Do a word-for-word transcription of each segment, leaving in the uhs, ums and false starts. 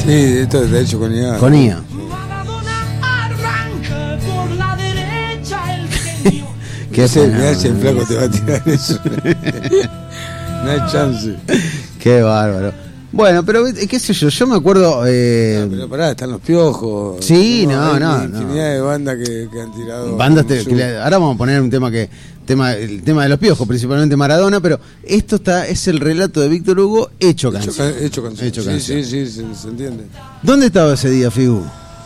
Sí, esto está hecho con I A. Con I A. ¿Qué hace? Me hace el flaco, te va a tirar eso. No hay chance. Qué bárbaro. Bueno, pero qué sé yo, yo me acuerdo... Eh... No, pero pará, están los Piojos. Sí, no, hay no. Infinidad no. de bandas que, que han tirado. Bandas te, que le, ahora vamos a poner un tema que... tema el tema de los Piojos, principalmente Maradona, pero esto está es el relato de Víctor Hugo hecho canción. Hecho, hecho canción. Hecho sí, canción. sí, sí, se, se entiende. ¿Dónde estaba ese día, Figu?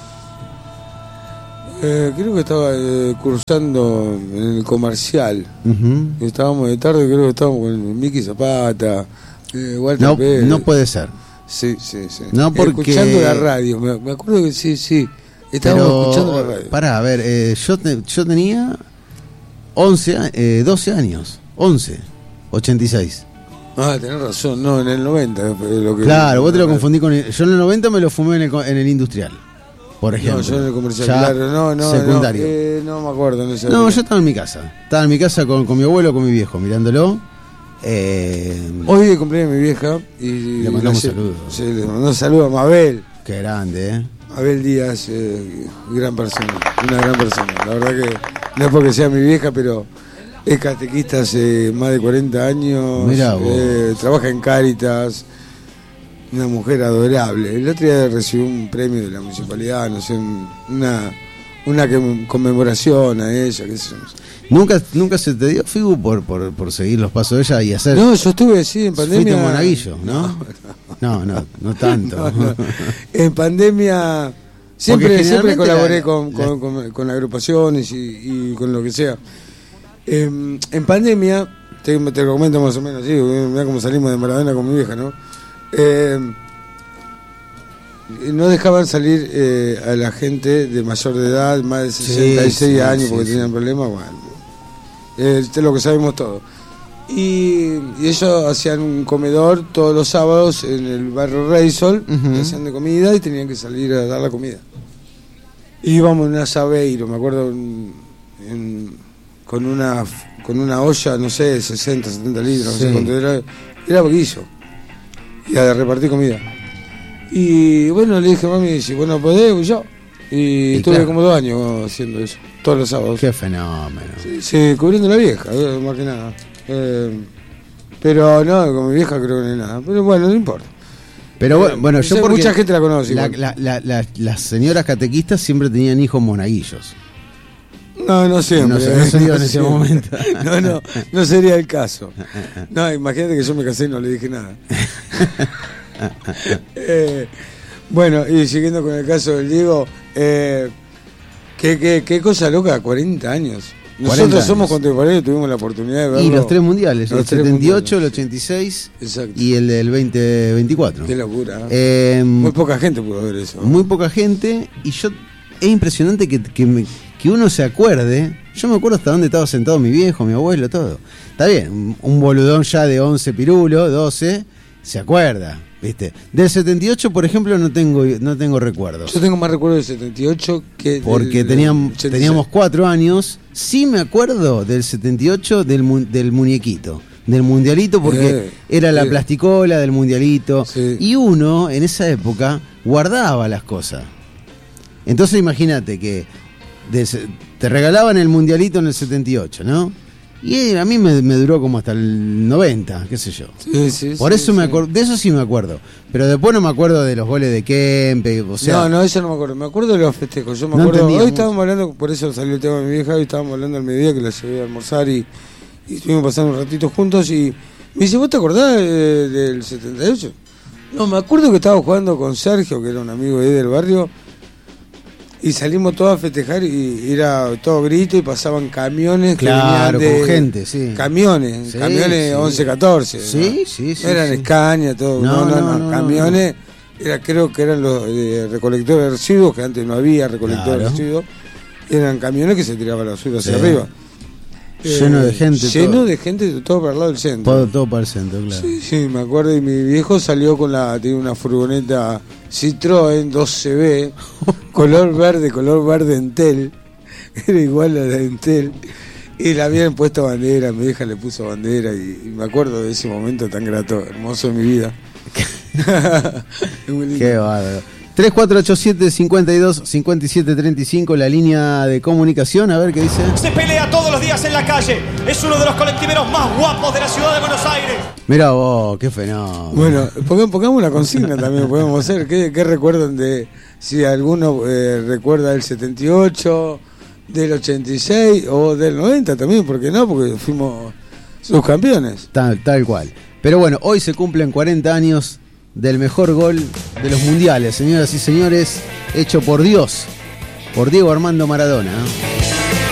Eh, creo que estaba eh, cursando en el comercial. Uh-huh. Estábamos de tarde, creo que estábamos con Miki Zapata, eh, Walter No, Pérez. no puede ser. Sí, sí, sí. No, porque... Escuchando la radio, me, me acuerdo que sí, sí. Estábamos pero, escuchando la radio. Pará, a ver, eh, yo, te, yo tenía once, eh, doce años. once, ochenta y seis. Ah, tenés razón, no, en el noventa. Lo que Claro, vos te lo confundí con... El, yo en el noventa me lo fumé en el, en el industrial. Por ejemplo. No, yo en el comercial, ya claro, no, no, secundario. No, eh, no me acuerdo. No, sé no yo estaba en mi casa. Estaba en mi casa con, con mi abuelo, con mi viejo, mirándolo. Eh, Hoy de cumpleaños mi vieja y le mandamos le, saludos. Sí, le mandamos saludos a Mabel. Qué grande, ¿eh? Mabel Díaz, eh, gran persona, una gran persona. La verdad que no es porque sea mi vieja, pero es catequista hace más de cuarenta años. Mirá vos. Eh, trabaja en Cáritas. Una mujer adorable. El otro día recibió un premio de la municipalidad, no sé, una una que, conmemoración a ella, qué sé yo. ¿Nunca, ¿Nunca se te dio, Figu, por, por, por seguir los pasos de ella y hacer...? No, yo estuve, sí, en pandemia... Fuiste en Monaguillo, ¿no? No, no, no, no tanto. No, no. En pandemia siempre, siempre colaboré la, con, la... Con, con, con agrupaciones y, y con lo que sea. En, en pandemia, te, te lo comento más o menos así, mira cómo salimos de Maradona con mi vieja, ¿no? Eh, no dejaban salir eh, a la gente de mayor de edad, más de sesenta y seis sí, años, sí, porque sí, tenían sí. problemas, bueno, eh, es lo que sabemos todo. Y, y ellos hacían un comedor todos los sábados en el barrio Reysol, uh-huh. hacían de comida y tenían que salir a dar la comida. Íbamos en un asabeiro, me acuerdo, en, en, con una con una olla, no sé, sesenta, setenta litros, sí. no sé cuánto era, era poquillo. Y a repartir comida. Y bueno, le dije a mami, si vos no podés, yo. Y, y estuve claro. como dos años haciendo eso, todos los sábados. Qué fenómeno. Sí, sí, cubriendo la vieja, más que nada. Eh, pero no, con mi vieja creo que no hay nada. Pero bueno, no importa. Pero eh, bueno, yo porque mucha gente la conoce. La, la, la, la, las señoras catequistas siempre tenían hijos monaguillos. No, no siempre. No, no se dio en ese momento. No, no, no sería el caso. No, imagínate que yo me casé y no le dije nada. eh, bueno, y siguiendo con el caso del Diego, eh, ¿qué, qué, qué cosa loca, cuarenta años. Nosotros años. Somos contemporáneos, tuvimos la oportunidad de verlo. Y los tres mundiales, los el tres setenta y ocho, mundiales. El ochenta y seis Exacto. Y el del veinte veinticuatro. Qué locura. Eh, muy poca gente pudo ver eso. Muy poca gente, y yo es impresionante que, que, me, que uno se acuerde. Yo me acuerdo hasta dónde estaba sentado mi viejo, mi abuelo, todo. Está bien, un boludón ya de once pirulos, doce, se acuerda, ¿viste? Del setenta y ocho, por ejemplo, no tengo no tengo recuerdos. Yo tengo más recuerdos del setenta y ocho que porque del, teníamos, ochenta y seis. Teníamos cuatro años. Sí me acuerdo del setenta y ocho del, del muñequito, del mundialito, porque eh, era la eh. plasticola del mundialito. Sí. Y uno, en esa época, guardaba las cosas. Entonces imagínate que de, te regalaban el mundialito en el setenta y ocho, ¿no? Y a mí me, me duró como hasta el noventa, qué sé yo. Sí, sí, Por sí, eso sí. me acuerdo, de eso sí me acuerdo. Pero después no me acuerdo de los goles de Kempe, o sea... No, no, eso no me acuerdo. Me acuerdo de los festejos. Yo me no acuerdo. Hoy mucho. estábamos hablando, por eso salió el tema de mi vieja, hoy estábamos hablando al mediodía que la llevé a almorzar y, y estuvimos pasando un ratito juntos y me dice, ¿vos te acordás de, del setenta y ocho? No, me acuerdo que estaba jugando con Sergio, que era un amigo de ahí del barrio, y salimos todos a festejar y era todo grito y pasaban camiones claro, que venían de... con gente, sí. Camiones, sí, camiones sí. once catorce. Sí, ¿no? sí, sí. No eran sí. Escaña, todo. No, No, no, no, no. no camiones, no, no. Era, creo que eran los eh, recolectores de residuos, que antes no había recolectores claro. de residuos. Eran camiones que se tiraban la basura hacia sí. arriba. Lleno eh, de gente. Lleno todo. de gente, todo para el lado del centro. Todo, todo para el centro, claro. Sí, sí, me acuerdo. Y mi viejo salió con la. Tenía una furgoneta Citroën dos C B, color verde, color verde Entel. Era igual a la de Entel. Y le habían puesto bandera, mi vieja le puso bandera. Y, y me acuerdo de ese momento tan grato, hermoso de mi vida. Qué bárbaro. tres cuatro ocho siete, cinco dos, cinco siete tres cinco, la línea de comunicación, a ver qué dice. Se pelea todos los días en la calle. Es uno de los colectiveros más guapos de la ciudad de Buenos Aires. Mirá vos, qué fenómeno. Bueno, pongamos una consigna también, podemos hacer. ¿Qué, qué recuerdan de, si alguno eh, recuerda del setenta y ocho, del ochenta y seis o del noventa también? ¿Por qué no? Porque fuimos subcampeones. Tal, tal cual. Pero bueno, hoy se cumplen cuarenta años del mejor gol de los mundiales, señoras y señores, hecho por Dios, por Diego Armando Maradona, ¿eh?